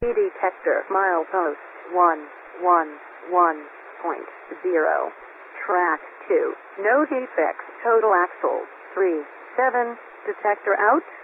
detector, milepost 111.0. Track 2. No defects. Total axle 3.7. Detector out.